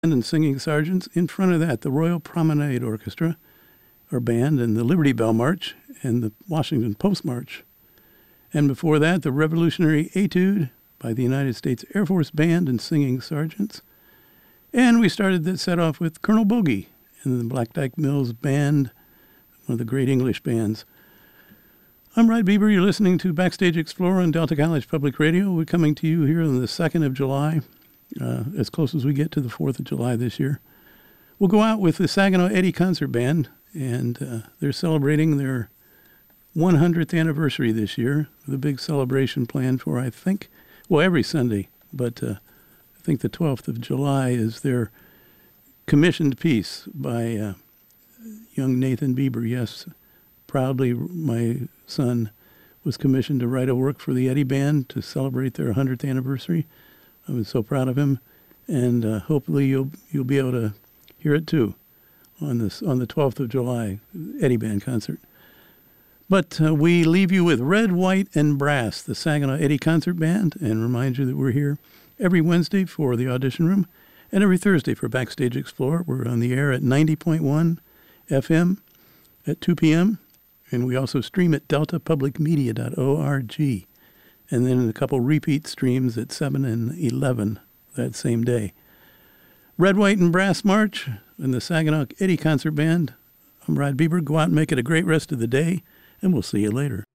and Singing Sergeants. In front of that, the Royal Promenade Orchestra, or band, and the Liberty Bell March, and the Washington Post March. And before that, the Revolutionary Etude by the United States Air Force Band and Singing Sergeants. And we started that set off with Colonel Bogey and the Black Dyke Mills Band, one of the great English bands. I'm Rod Bieber. You're listening to Backstage Explorer on Delta College Public Radio. We're coming to you here on the 2nd of July, as close as we get to the 4th of July this year. We'll go out with the Saginaw Eddy Concert Band, and they're celebrating their 100th anniversary this year with a big celebration planned for, I think, every Sunday, but I think the 12th of July is their commissioned piece by young Nathan Bieber. Yes, proudly, my son was commissioned to write a work for the Eddy Band to celebrate their 100th anniversary. I was so proud of him, and hopefully you'll be able to hear it too on the 12th of July Eddy Band concert. But we leave you with Red, White, and Brass, the Saginaw Eddy Concert Band, and remind you that we're here every Wednesday for the Audition Room and every Thursday for Backstage Explorer. We're on the air at 90.1 FM at 2 p.m., and we also stream at deltapublicmedia.org, and then a couple repeat streams at 7 and 11 that same day. Red, White, and Brass March and the Saginaw Eddy Concert Band. I'm Rod Bieber. Go out and make it a great rest of the day, and we'll see you later.